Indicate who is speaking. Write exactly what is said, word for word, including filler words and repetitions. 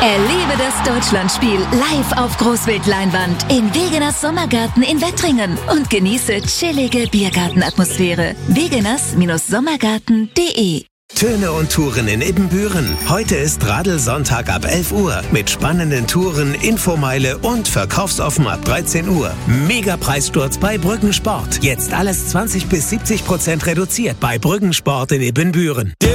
Speaker 1: Erlebe das Deutschlandspiel live auf Großbildleinwand in Wegeners Sommergarten in Wettringen und genieße chillige Biergartenatmosphäre. wegeners Sommergarten punkt de
Speaker 2: Töne und Touren in Ibbenbüren. Heute ist Radl-Sonntag ab elf Uhr mit spannenden Touren, Infomeile und verkaufsoffen ab dreizehn Uhr. Mega-Preissturz bei Brüggensport. Jetzt alles zwanzig bis siebzig Prozent reduziert bei Brüggensport in Ibbenbüren.